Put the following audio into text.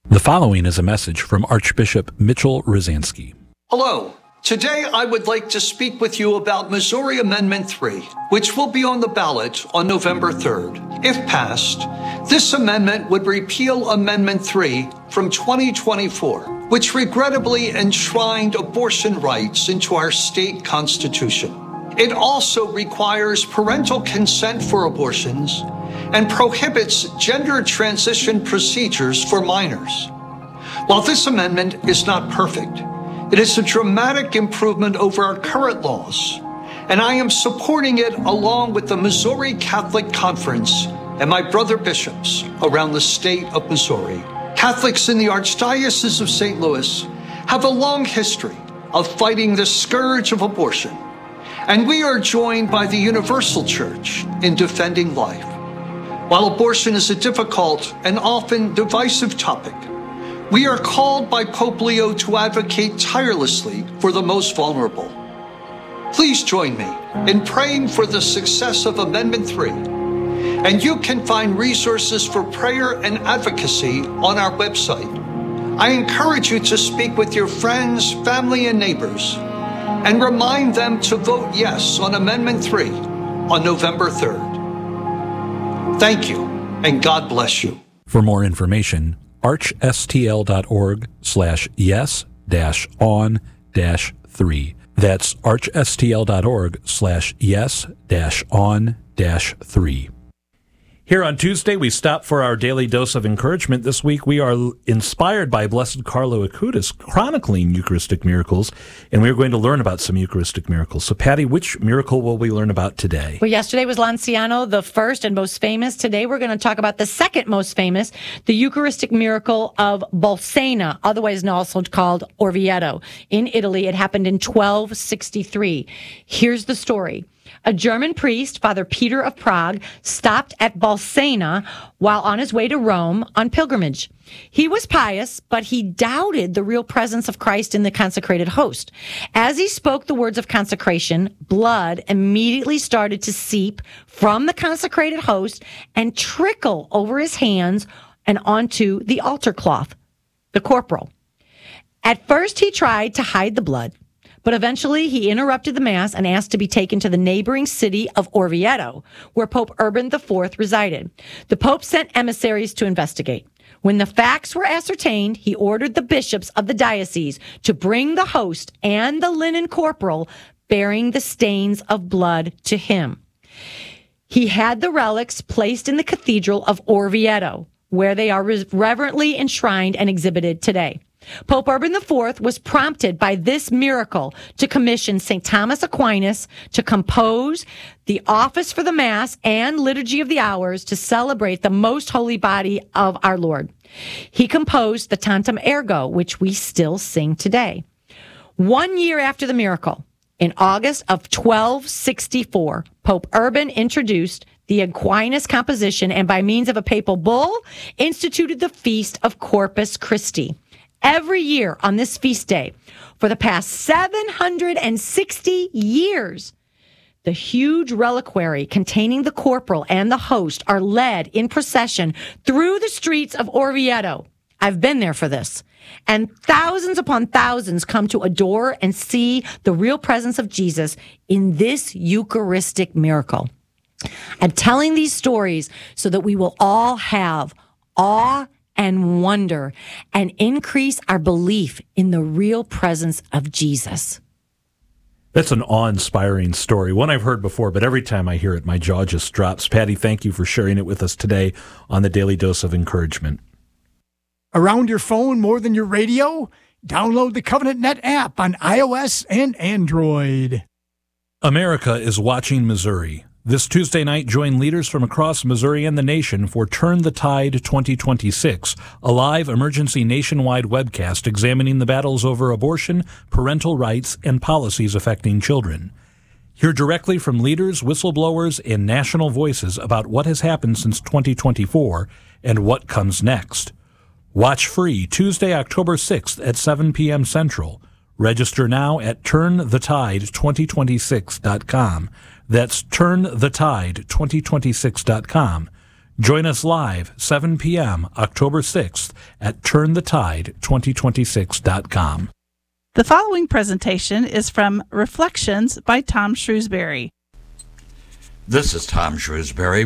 The following is a message from Archbishop Mitchell Rosansky. Hello. Today I would like to speak with you about Missouri Amendment 3, which will be on the ballot on November 3rd. If passed, this amendment would repeal Amendment 3 from 2024, which regrettably enshrined abortion rights into our state constitution. It also requires parental consent for abortions and prohibits gender transition procedures for minors. While this amendment is not perfect, it is a dramatic improvement over our current laws, and I am supporting it along with the Missouri Catholic Conference and my brother bishops around the state of Missouri. Catholics in the Archdiocese of St. Louis have a long history of fighting the scourge of abortion, and we are joined by the Universal Church in defending life. While abortion is a difficult and often divisive topic, we are called by Pope Leo to advocate tirelessly for the most vulnerable. Please join me in praying for the success of Amendment 3, and you can find resources for prayer and advocacy on our website. I encourage you to speak with your friends, family, and neighbors, and remind them to vote yes on Amendment 3 on November 3rd. Thank you, and God bless you. For more information, archstl.org/yes-on-3. That's archstl.org/yes-on-3. Here on Tuesday, we stop for our daily dose of encouragement. This week, we are inspired by Blessed Carlo Acutis chronicling Eucharistic miracles, and we're going to learn about some Eucharistic miracles. So, Patty, which miracle will we learn about today? Well, yesterday was Lanciano, the first and most famous. Today, we're going to talk about the second most famous, the Eucharistic miracle of Bolsena, otherwise also called Orvieto. In Italy, it happened in 1263. Here's the story. A German priest, Father Peter of Prague, stopped at Bolsena while on his way to Rome on pilgrimage. He was pious, but he doubted the real presence of Christ in the consecrated host. As he spoke the words of consecration, blood immediately started to seep from the consecrated host and trickle over his hands and onto the altar cloth, the corporal. At first, he tried to hide the blood, but eventually he interrupted the Mass and asked to be taken to the neighboring city of Orvieto, where Pope Urban IV resided. The Pope sent emissaries to investigate. When the facts were ascertained, he ordered the bishops of the diocese to bring the host and the linen corporal bearing the stains of blood to him. He had the relics placed in the Cathedral of Orvieto, where they are reverently enshrined and exhibited today. Pope Urban IV was prompted by this miracle to commission St. Thomas Aquinas to compose the office for the Mass and Liturgy of the Hours to celebrate the most holy body of our Lord. He composed the Tantum Ergo, which we still sing today. 1 year after the miracle, in August of 1264, Pope Urban introduced the Aquinas composition and by means of a papal bull instituted the Feast of Corpus Christi. Every year on this feast day, for the past 760 years, the huge reliquary containing the corporal and the host are led in procession through the streets of Orvieto. I've been there for this. And thousands upon thousands come to adore and see the real presence of Jesus in this Eucharistic miracle. I'm telling these stories so that we will all have awe and wonder, and increase our belief in the real presence of Jesus. That's an awe-inspiring story, one I've heard before, but every time I hear it, my jaw just drops. Patty, thank you for sharing it with us today on the Daily Dose of Encouragement. Around your phone more than your radio? Download the Covenant Net app on iOS and Android. America is watching Missouri. This Tuesday night, join leaders from across Missouri and the nation for Turn the Tide 2026, a live emergency nationwide webcast examining the battles over abortion, parental rights, and policies affecting children. Hear directly from leaders, whistleblowers, and national voices about what has happened since 2024 and what comes next. Watch free Tuesday, October 6th at 7 p.m. Central. Register now at turnthetide2026.com. That's turnthetide2026.com. Join us live, 7 p.m., October 6th at TurnTheTide2026.com. The following presentation is from Reflections by Tom Shrewsbury. This is Tom Shrewsbury